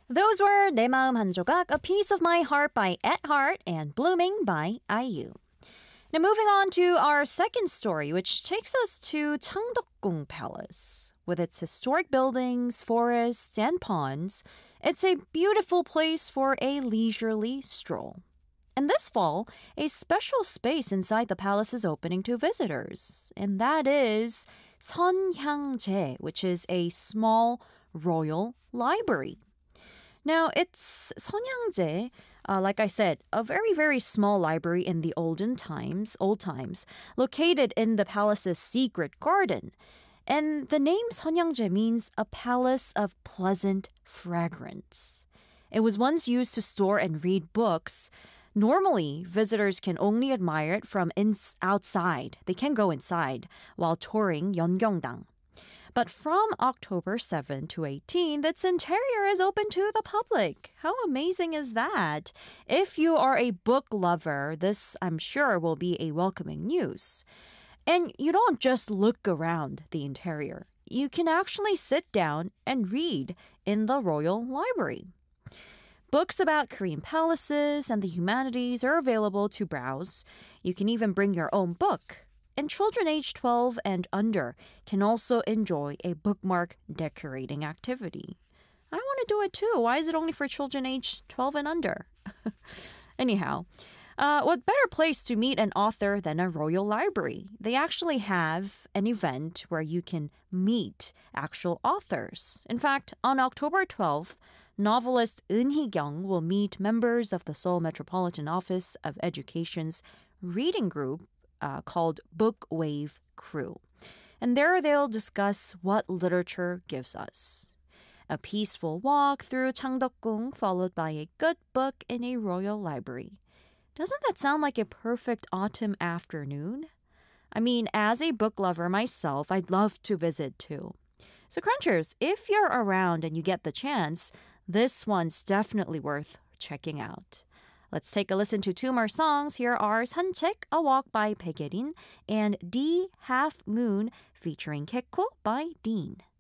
Those were 내 마음 한 조각, A Piece of My Heart by At Heart, and Blooming by IU. Now moving on to our second story, which takes us to Changdeokgung Palace. With its historic buildings, forests, and ponds, it's a beautiful place for a leisurely stroll. And this fall, a special space inside the palace is opening to visitors, and that is Seonhyangjae, which is a small royal library. Now, it's Seonhyangjae, like I said, a very, very small library in the old times, located in the palace's secret garden. And the name Seonhyangjae means a palace of pleasant fragrance. It was once used to store and read books. Normally, visitors can only admire it from outside. They can go inside while touring Yeongyongdang. But from October 7 to 18, its interior is open to the public. How amazing is that? If you are a book lover, this, I'm sure, will be a welcoming news. And you don't just look around the interior. You can actually sit down and read in the royal library. Books about Korean palaces and the humanities are available to browse. You can even bring your own book. And children aged 12 and under can also enjoy a bookmark decorating activity. I want to do it too. Why is it only for children aged 12 and under? Anyhow, what better place to meet an author than a royal library? They actually have an event where you can meet actual authors. In fact, on October 12th, novelist Eun Hee-kyung will meet members of the Seoul Metropolitan Office of Education's reading group called Book Wave Crew. And there they'll discuss what literature gives us. A peaceful walk through Changdeokgung followed by a good book in a royal library. Doesn't that sound like a perfect autumn afternoon? I mean, as a book lover myself, I'd love to visit too. So Crunchers, if you're around and you get the chance, this one's definitely worth checking out. Let's take a listen to two more songs. Here are 산책, A Walk by Baekhyun and D Half Moon featuring Keko by Dean.